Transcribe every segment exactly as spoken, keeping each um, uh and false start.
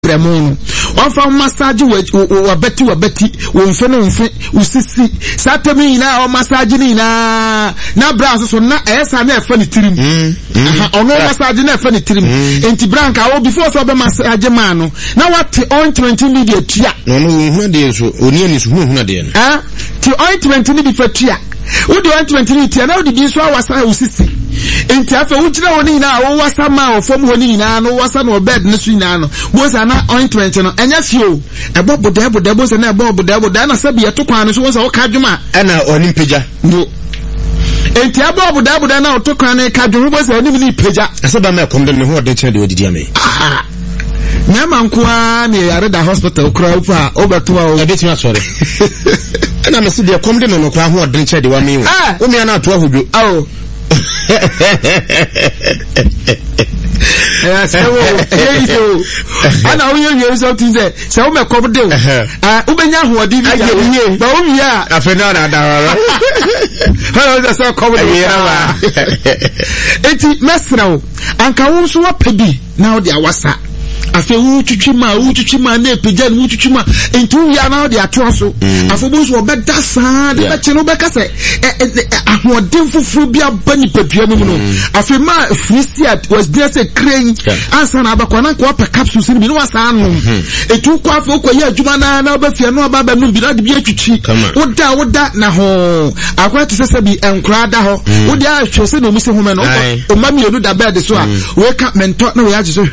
bremo no one fa massage we wa beti wa beti wo mfe no mfe usisi satemi na o massage ni na na bra so na esa na efa ni tirim aha ono massage na efa ni tirim enti branka o before so be massage man no na what ointment ni de tua no no hu de so oni ani so hu hu na de no ah ti ointment ni de fa tua wo de ointment ni tia na wo de bi so awasa usisi enti afa wo kira woni na wo wasa ma wo fom woni na no wasa no bed ne su na no bo sa na ointment no enya fio e bobo de bobo de bo sa na bobo de bobo na sabi e to kwan so wo sa wo ka dwuma ana oni peja no enti abobo de bobo na to kwan ne ka dwuma bo sa ni ni peja asaba ma kom de me ho de chen de odidi ame ah nyama nkoa ne yare da hospital kura ufa obeto a obeti ma sore ana me se de kom de me no kra ho de chen de wa me wo me ana to ahodo awo eh sawo eyo ana onye nyo something there sawo me kom de ah ubenya ho odi bi ya ba o mi ya afena na da wala ha o sa kom de ya eti mesrawo anka wo so wa pedi na o de awasa afi wu twitwima wu twitwima na epeja wu twitwima entu ya na de ato so afobo so obeda saa de be cheno be kase ahodin fufuru bia bani papia mu no afi ma frisia was there say crane ansa na abakwa na ko pa capsules ni bi no wasa no etu kwa afi ko ya adwuma na na obafia no aba ba no bi na de bi atwitwi woda woda na ho akwa te sese bi enkra da ho woda ahwese no mu se home no o ma mi edu da bed so a we ka mento na we age so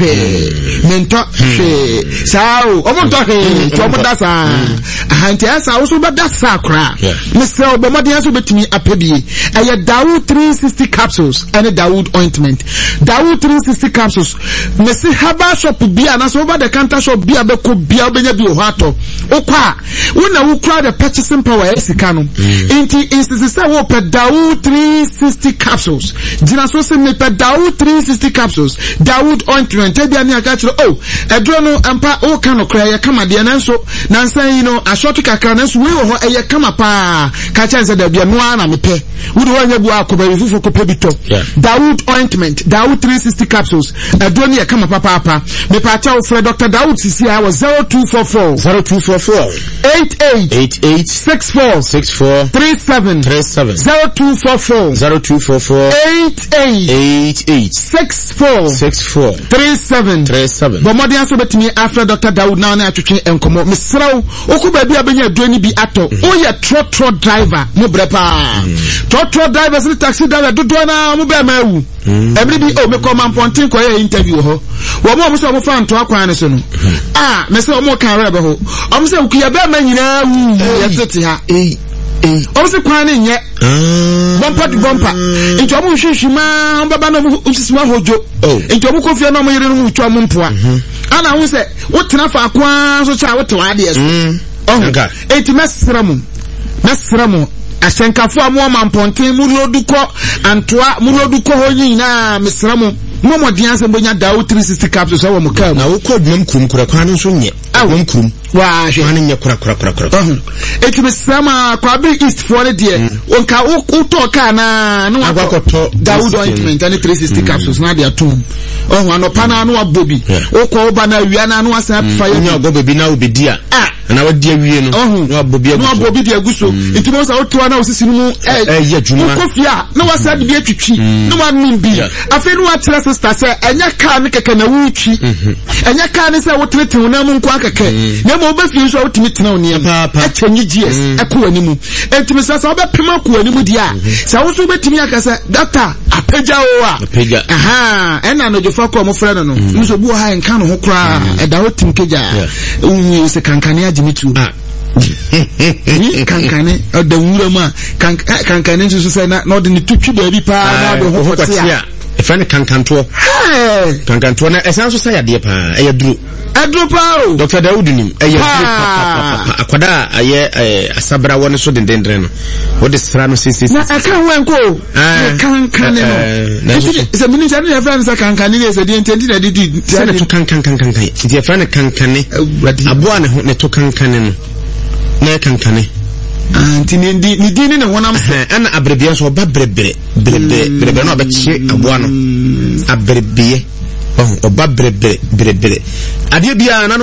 hwe to she sao omo to he to omo da sa ahanti asa wo so be da sa kra mister obomodi aso betumi apebie eye Dawood three sixty capsules and Dawood ointment Dawood three sixty capsules mesi haba shop bia na so over the counter shop bia be ko bia obenya bi o hato okwa wo na wo kra the purchasing power esika no inti instance say wo pe Dawood three sixty capsules jina so se me pe Dawood three sixty capsules Dawood ointment e bia ni aka chiro oh edro no ampa o ka no kra ye kama de na nso na nsan yi no ashort kakra na nso we wo ho eye kama pa ka chanse da bia no ana mepe wo do anya bu akoba fufu ko pebito Dawood ointment Dawood three sixty capsules edro ne ye kama papa papa me pa cha ofre Doctor Dawood sisi I was zero two four four zero two four four eight eight eight eight six four six four three seven three seven zero two four four zero two four four eight eight eight eight six four six four three seven three seven bomodi aso betimi after Doctor Dawood na na atwetwe enkomo misraw okuba bia benya aduani bi ato o ye trotro driver mo brepa trotro driver se taxi driver dodo na mo be mawu every bi o me ko man pontin ko ye interview ho wo mo mo so mo fa nto akwan ne so no ah me se o mo kan rebe ho o mo se ukuya be ma nyina wu ye tete ha eh o se kwan ne nye bumper to bumper into omo hwehwima on baba na mo usisima hojo into omo kofia na mo yere no twa mo mpoa ana hu se wo tena fa akwan so cha wo te wa de so oh enti mesramu mesramu asenkafo amu ma mponten mu loduko antoa mu loduko ho nyina mesramu mo modin ase bonya Dawood three sixty capsules wo mo ka na wo kodum kurum kura kwan so nye awon kurum wa hwe kwan nye kura kura kura kura enti mesrama kwa be east for de onka wo to ka na no agwakoto Dawood ointment and three sixty capsules na dia tum oh anopa na no abobi wo ko ba na wia na no asa fire nya ogo bebi na obedi a na wadi awie no no abobi aguso no abobi dia guso enti mo sa oto na osisi no eh ya juma ko fia na wasa de bi atwitwi no ma nim bi afi no atra sister say enya ka ne keke na wutwi enya ka ne say wotrete wo na mu nko akeke na mo ba fi so wotimi tena oni a change gs eko animu enti me sa sa obepema ko animu dia sa wo so betimi akasa doctor apeja o a apeja aha ena no jofa ko mo frɛ no no nso bu ha nka no ho kra eda wotim keja unyi se kankane agimitu kankane oda wura ma kankane nso say na no de ni tutwi ba bi pa na do ho kwatia e fa ne kankanto kankanto na esan so say ade pa e duru aduro pa o Doctor Dawood nim e duru akwada aye asabra woni so dendendre no wo de sra no sisi na aka wenko kankane no se mini jani ya fa nsa kankane ne se de entendi na didi se to kankan kankan kan je fa ne kankane aboa ne ho ne to kankane no na kankane anti ni di ni di ni ne wonam ana abrebia so ba brebre brebre brebre no abeche aboa no abrebie oh oba brebre brebre ade bia na